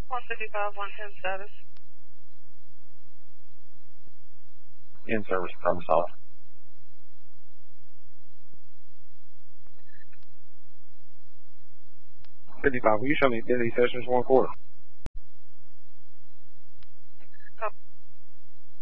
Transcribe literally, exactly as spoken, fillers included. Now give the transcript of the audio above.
one fifty-five, one ten status. In service, problem solved. fifty-five, will you show me Dizzy Sessions one quarter?